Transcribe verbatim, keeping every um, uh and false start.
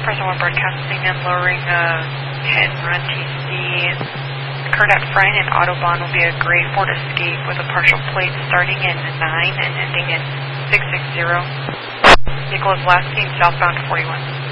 Present one broadcasting and lowering uh, hit and run T C. Occurred at Frine and Autobahn will be a gray Ford Escape with a partial plate starting in nine and ending in six six zero. Vehicle is last seen southbound forty-one.